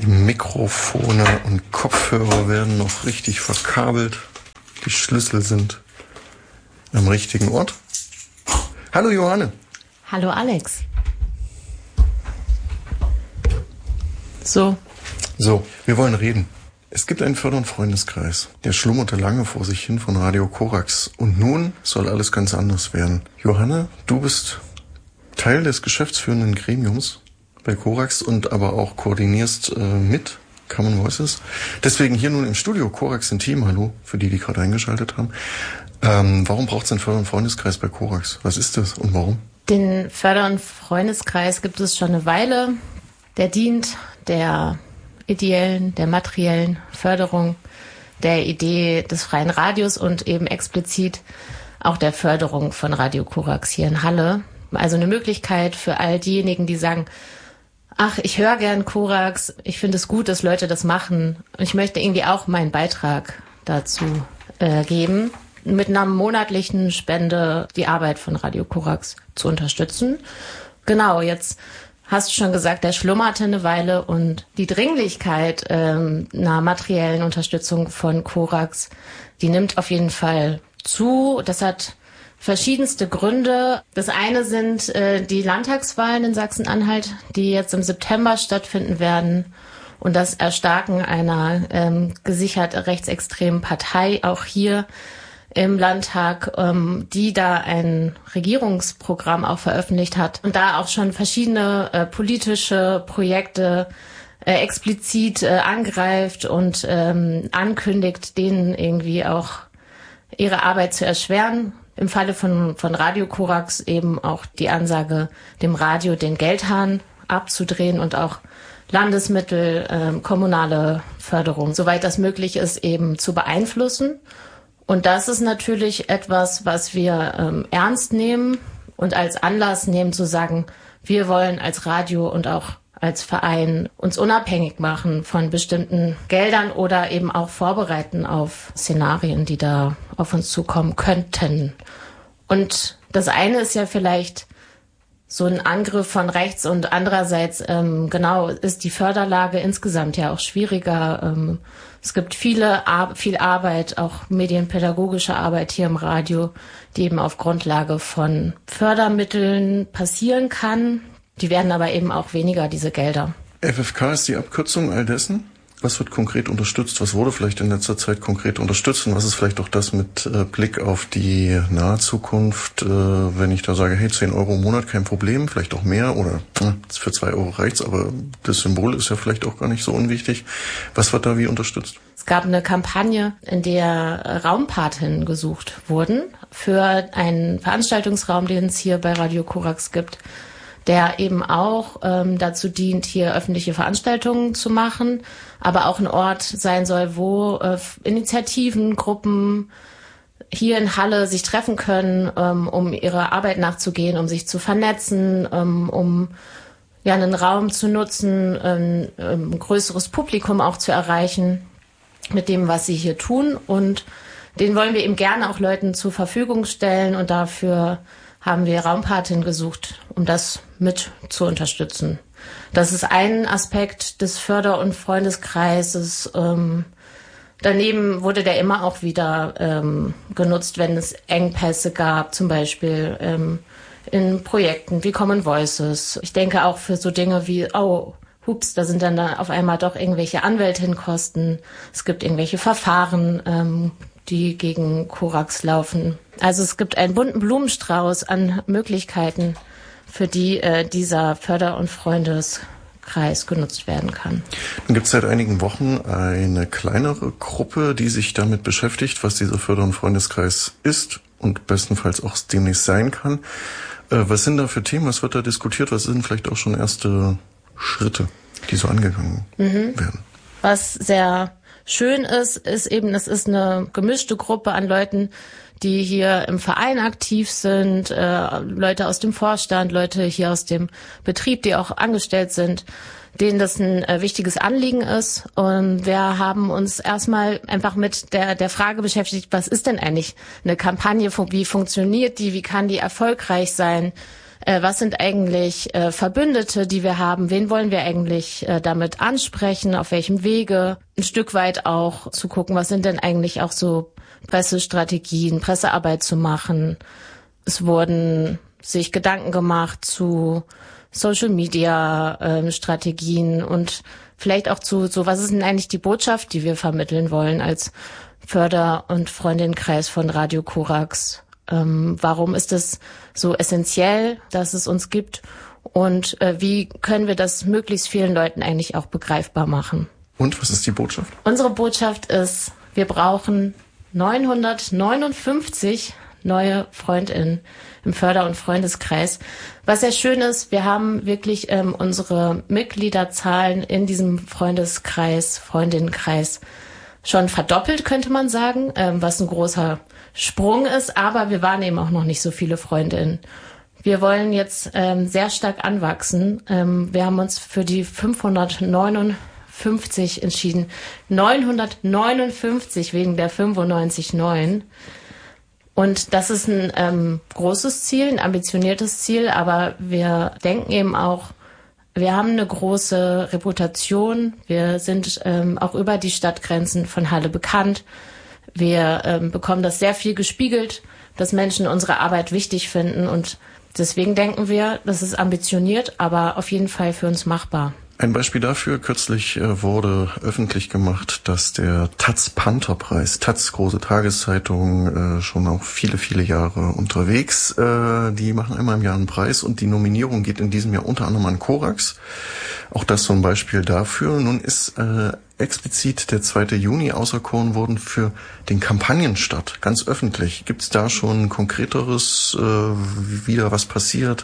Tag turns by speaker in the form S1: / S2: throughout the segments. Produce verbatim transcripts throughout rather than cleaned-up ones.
S1: Mikrofone und Kopfhörer werden noch richtig verkabelt. Die Schlüssel sind am richtigen Ort. Hallo Johanne.
S2: Hallo Alex. So.
S1: So, wir wollen reden. Es gibt einen Förder- und Freundeskreis. Der schlummerte lange vor sich hin von Radio Korax. Und nun soll alles ganz anders werden. Johanne, du bist Teil des geschäftsführenden Gremiums bei Korax und aber auch koordinierst äh, mit Common Voices. Deswegen hier nun im Studio Korax Intim. Hallo, für die, die gerade eingeschaltet haben. Ähm, warum braucht es einen Förder- und Freundeskreis bei Korax? Was ist das und warum?
S2: Den Förder- und Freundeskreis gibt es schon eine Weile. Der dient der ideellen, der materiellen Förderung der Idee des freien Radios und eben explizit auch der Förderung von Radio Korax hier in Halle. Also eine Möglichkeit für all diejenigen, die sagen, ach, ich höre gern Korax, ich finde es gut, dass Leute das machen und ich möchte irgendwie auch meinen Beitrag dazu äh, geben, mit einer monatlichen Spende die Arbeit von Radio Korax zu unterstützen. Genau, jetzt hast du schon gesagt, der schlummerte eine Weile und die Dringlichkeit ähm, einer materiellen Unterstützung von Korax, die nimmt auf jeden Fall zu. Das hat verschiedenste Gründe. Das eine sind äh, die Landtagswahlen in Sachsen-Anhalt, die jetzt im September stattfinden werden und das Erstarken einer ähm, gesichert rechtsextremen Partei auch hier im Landtag, ähm, die da ein Regierungsprogramm auch veröffentlicht hat und da auch schon verschiedene äh, politische Projekte äh, explizit äh, angreift und ähm, ankündigt, denen irgendwie auch ihre Arbeit zu erschweren. Im Falle von, von Radio Korax eben auch die Ansage, dem Radio den Geldhahn abzudrehen und auch Landesmittel, äh, kommunale Förderung, soweit das möglich ist, eben zu beeinflussen. Und das ist natürlich etwas, was wir ähm, ernst nehmen und als Anlass nehmen zu sagen, wir wollen als Radio und auch als Verein uns unabhängig machen von bestimmten Geldern oder eben auch vorbereiten auf Szenarien, die da auf uns zukommen könnten. Und das eine ist ja vielleicht so ein Angriff von rechts und andererseits, ähm, genau, ist die Förderlage insgesamt ja auch schwieriger. Ähm, es gibt viele, Ar- viel Arbeit, auch medienpädagogische Arbeit hier im Radio, die eben auf Grundlage von Fördermitteln passieren kann. Die werden aber eben auch weniger, diese Gelder.
S1: F F K ist die Abkürzung all dessen. Was wird konkret unterstützt? Was wurde vielleicht in letzter Zeit konkret unterstützt? Und was ist vielleicht auch das mit äh, Blick auf die nahe Zukunft, äh, wenn ich da sage, hey, zehn Euro im Monat, kein Problem, vielleicht auch mehr oder äh, für zwei Euro reicht's, aber das Symbol ist ja vielleicht auch gar nicht so unwichtig. Was wird da wie unterstützt?
S2: Es gab eine Kampagne, in der Raumpatinnen gesucht wurden für einen Veranstaltungsraum, den es hier bei Radio Korax gibt, der eben auch ähm, dazu dient, hier öffentliche Veranstaltungen zu machen, aber auch ein Ort sein soll, wo äh, Initiativen, Gruppen hier in Halle sich treffen können, ähm, um ihrer Arbeit nachzugehen, um sich zu vernetzen, ähm, um ja einen Raum zu nutzen, ähm, ein größeres Publikum auch zu erreichen mit dem, was sie hier tun. Und den wollen wir eben gerne auch Leuten zur Verfügung stellen und dafür haben wir Raumpatinnen gesucht, um das mit zu unterstützen. Das ist ein Aspekt des Förder- und Freundeskreises. Ähm, daneben wurde der immer auch wieder ähm, genutzt, wenn es Engpässe gab, zum Beispiel ähm, in Projekten wie Common Voices. Ich denke auch für so Dinge wie, oh, hups, da sind dann da auf einmal doch irgendwelche Anwältinnenkosten. Es gibt irgendwelche Verfahren, ähm, die gegen Korax laufen. Also es gibt einen bunten Blumenstrauß an Möglichkeiten, für die äh, dieser Förder- und Freundeskreis genutzt werden kann.
S1: Dann gibt es seit einigen Wochen eine kleinere Gruppe, die sich damit beschäftigt, was dieser Förder- und Freundeskreis ist und bestenfalls auch demnächst sein kann. Äh, was sind da für Themen? Was wird da diskutiert? Was sind vielleicht auch schon erste Schritte, die so angegangen mhm. werden?
S2: Was sehr schön ist, ist eben, es ist eine gemischte Gruppe an Leuten, die hier im Verein aktiv sind, äh, Leute aus dem Vorstand, Leute hier aus dem Betrieb, die auch angestellt sind, denen das ein äh, wichtiges Anliegen ist. Und wir haben uns erstmal einfach mit der, der Frage beschäftigt, was ist denn eigentlich eine Kampagne, wie funktioniert die, wie kann die erfolgreich sein, Äh, was sind eigentlich äh, Verbündete, die wir haben? Wen wollen wir eigentlich äh, damit ansprechen? Auf welchem Wege? Ein Stück weit auch zu gucken, was sind denn eigentlich auch so Pressestrategien, Pressearbeit zu machen. Es wurden sich Gedanken gemacht zu Social Media äh, Strategien und vielleicht auch zu so, was ist denn eigentlich die Botschaft, die wir vermitteln wollen als Förder- und Freundinnenkreis von Radio Korax? Ähm, warum ist es so essentiell, dass es uns gibt? Und äh, wie können wir das möglichst vielen Leuten eigentlich auch begreifbar machen?
S1: Und was ist die Botschaft?
S2: Unsere Botschaft ist, wir brauchen neunhundertneunundfünfzig neue FreundInnen im Förder- und Freundeskreis. Was sehr schön ist, wir haben wirklich ähm, unsere Mitgliederzahlen in diesem Freundeskreis, Freundinnenkreis schon verdoppelt, könnte man sagen, ähm, was ein großer Sprung ist, aber wir waren eben auch noch nicht so viele FreundInnen. Wir wollen jetzt ähm, sehr stark anwachsen. Ähm, wir haben uns für die fünfhundertneunundfünfzig entschieden. neunhundertneunundfünfzig wegen der fünfundneunzig neun. Und das ist ein ähm, großes Ziel, ein ambitioniertes Ziel, aber wir denken eben auch, wir haben eine große Reputation. Wir sind ähm, auch über die Stadtgrenzen von Halle bekannt. Wir ähm, bekommen das sehr viel gespiegelt, dass Menschen unsere Arbeit wichtig finden. Und deswegen denken wir, das ist ambitioniert, aber auf jeden Fall für uns machbar.
S1: Ein Beispiel dafür, kürzlich äh, wurde öffentlich gemacht, dass der Taz-Panther-Preis, Taz, große Tageszeitung, äh, schon auch viele, viele Jahre unterwegs, äh, die machen einmal im Jahr einen Preis und die Nominierung geht in diesem Jahr unter anderem an Korax. Auch das so ein Beispiel dafür. Nun ist äh, explizit der zweite Juni auserkoren worden für den Kampagnenstart, ganz öffentlich. Gibt es da schon konkreteres, äh, wieder was passiert?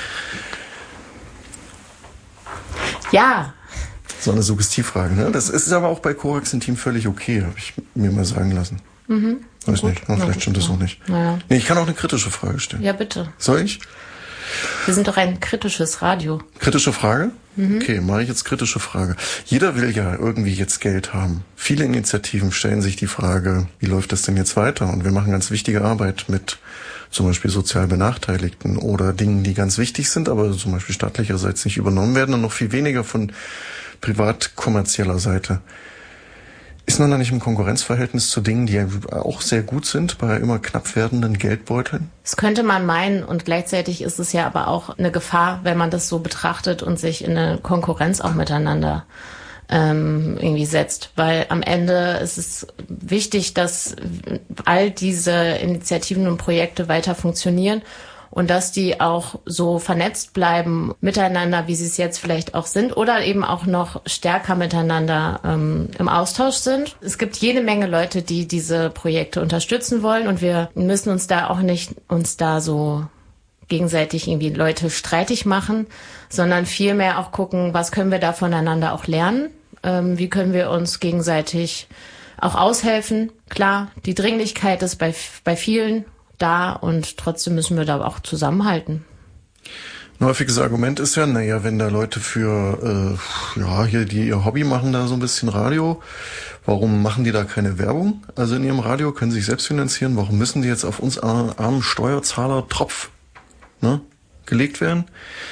S2: Ja.
S1: So eine Suggestivfrage, ne? Das ist aber auch bei Korax im Team völlig okay, habe ich mir mal sagen lassen.
S2: Mhm.
S1: Weiß
S2: Gut.
S1: nicht, no, vielleicht stimmt das auch nicht.
S2: Ja.
S1: Nee, ich kann auch eine kritische Frage stellen.
S2: Ja, bitte.
S1: Soll ich?
S2: Wir sind doch ein kritisches Radio.
S1: Kritische Frage?
S2: Mhm.
S1: Okay, mache ich jetzt kritische Frage. Jeder will ja irgendwie jetzt Geld haben. Viele Initiativen stellen sich die Frage, wie läuft das denn jetzt weiter? Und wir machen ganz wichtige Arbeit mit zum Beispiel sozial Benachteiligten oder Dingen, die ganz wichtig sind, aber zum Beispiel staatlicherseits nicht übernommen werden und noch viel weniger von privat-kommerzieller Seite. Ist man da nicht im Konkurrenzverhältnis zu Dingen, die auch sehr gut sind, bei immer knapp werdenden Geldbeuteln?
S2: Das könnte man meinen und gleichzeitig ist es ja aber auch eine Gefahr, wenn man das so betrachtet und sich in eine Konkurrenz auch miteinander ähm, irgendwie setzt. Weil am Ende ist es wichtig, dass all diese Initiativen und Projekte weiter funktionieren und dass die auch so vernetzt bleiben miteinander, wie sie es jetzt vielleicht auch sind oder eben auch noch stärker miteinander ähm, im Austausch sind. Es gibt jede Menge Leute, die diese Projekte unterstützen wollen und wir müssen uns da auch nicht uns da so gegenseitig irgendwie Leute streitig machen, sondern vielmehr auch gucken, was können wir da voneinander auch lernen, ähm, wie können wir uns gegenseitig auch aushelfen. Klar, die Dringlichkeit ist bei, bei vielen da und trotzdem müssen wir da auch zusammenhalten.
S1: Ein häufiges Argument ist ja, naja, wenn da Leute für, äh, ja, hier, die ihr Hobby machen, da so ein bisschen Radio, warum machen die da keine Werbung? Also in ihrem Radio können sie sich selbst finanzieren, warum müssen die jetzt auf uns armen Steuerzahler Tropf, ne, gelegt werden?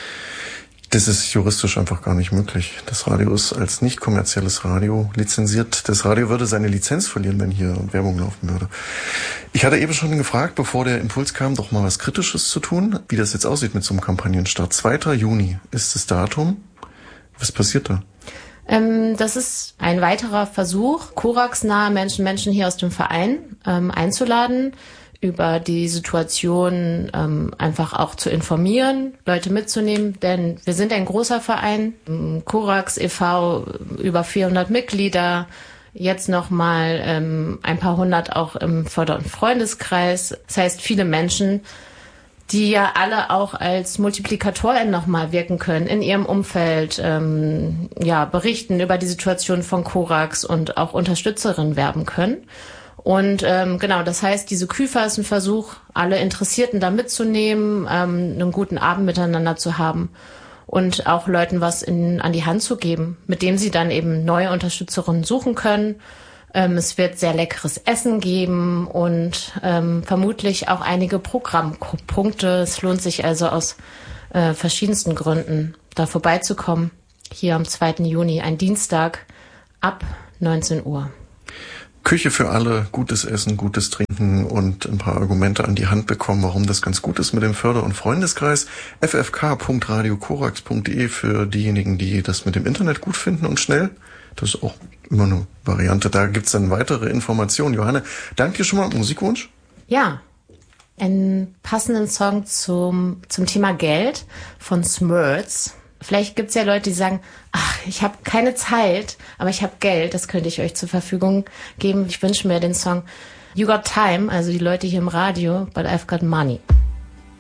S1: Das ist juristisch einfach gar nicht möglich. Das Radio ist als nicht kommerzielles Radio lizenziert. Das Radio würde seine Lizenz verlieren, wenn hier Werbung laufen würde. Ich hatte eben schon gefragt, bevor der Impuls kam, doch mal was Kritisches zu tun, wie das jetzt aussieht mit so einem Kampagnenstart. zweiter Juni ist das Datum. Was passiert da?
S2: Ähm, das ist ein weiterer Versuch, Korax-nahe Menschen, Menschen hier aus dem Verein ähm, einzuladen, über die Situation ähm, einfach auch zu informieren, Leute mitzunehmen, denn wir sind ein großer Verein, Korax e V, über vierhundert Mitglieder, jetzt nochmal ähm, ein paar hundert auch im Förder- und Freundeskreis, das heißt viele Menschen, die ja alle auch als Multiplikatoren nochmal wirken können in ihrem Umfeld, ähm, ja, berichten über die Situation von Korax und auch Unterstützerinnen werben können. Und ähm, genau, das heißt, diese Küfer ist ein Versuch, alle Interessierten da mitzunehmen, ähm, einen guten Abend miteinander zu haben und auch Leuten was in, an die Hand zu geben, mit dem sie dann eben neue Unterstützerinnen suchen können, Ähm, es wird sehr leckeres Essen geben und ähm, vermutlich auch einige Programmpunkte. Es lohnt sich also aus äh, verschiedensten Gründen, da vorbeizukommen. Hier am zweiten Juni, ein Dienstag ab neunzehn Uhr.
S1: Küche für alle, gutes Essen, gutes Trinken und ein paar Argumente an die Hand bekommen, warum das ganz gut ist mit dem Förder- und Freundeskreis. f f k punkt radio korax punkt d e für diejenigen, die das mit dem Internet gut finden und schnell. Das ist auch immer eine Variante. Da gibt's dann weitere Informationen. Johanne, danke dir schon mal. Musikwunsch?
S2: Ja, einen passenden Song zum, zum Thema Geld von Smurz. Vielleicht gibt's ja Leute, die sagen, ach, ich habe keine Zeit, aber ich habe Geld, das könnte ich euch zur Verfügung geben. Ich wünsche mir den Song You Got Time, also die Leute hier im Radio, but I've got money.